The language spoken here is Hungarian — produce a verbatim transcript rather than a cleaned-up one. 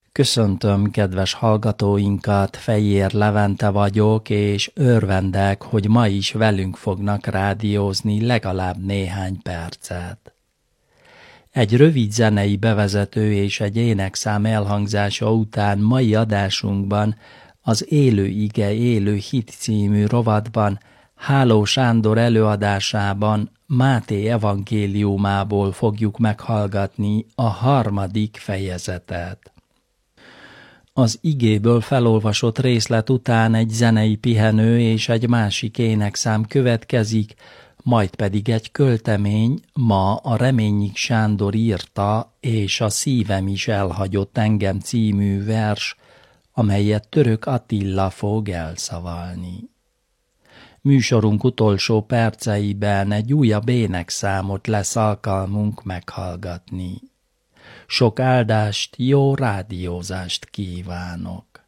Köszöntöm kedves hallgatóinkat, Fejér Levente vagyok, és örvendek, hogy ma is velünk fognak rádiózni legalább néhány percet. Egy rövid zenei bevezető és egy énekszám elhangzása után mai adásunkban az Élő ige, élő hit című rovatban Háló Sándor előadásában Máté evangéliumából fogjuk meghallgatni a harmadik fejezetet. Az igéből felolvasott részlet után egy zenei pihenő és egy másik énekszám következik, majd pedig egy költemény, ma a Reményik Sándor írta, és a Szívem is elhagyott engem című vers, amelyet Török Attila fog elszavalni. Műsorunk utolsó perceiben egy újabb énekszámot lesz alkalmunk meghallgatni. Sok áldást, jó rádiózást kívánok!